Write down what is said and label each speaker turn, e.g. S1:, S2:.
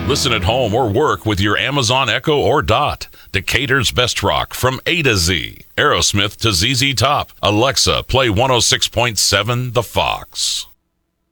S1: Listen at home or work with your Amazon Echo or Dot. Decatur's best rock from A to Z. Aerosmith to ZZ Top. Alexa, play 106.7 The Fox.